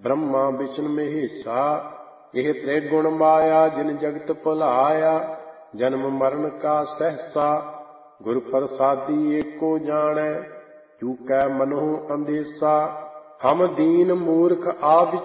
ਬ੍ਰਹਮਾ ਵਿਸ਼ਨ ਮਹੇਸ਼ਾ। ਇਹ ਤ੍ਰਿਗੁਣ ਮਾਇਆ ਜਿਨ ਜਗਤ ਭੁਲਾਇਆ। ਜਨਮ ਮਰਨ ਕਾ ਸਹਿਸਾ ਗੁਰ ਪ੍ਰਸਾਦੀ ਏਕੋ ਜਾਣੈ। ਚੂਕੈ ਮਨਹੁ ਅੰਦੇਸਾ ਹਮ ਦੀਨ ਮੂਰਖ ਆ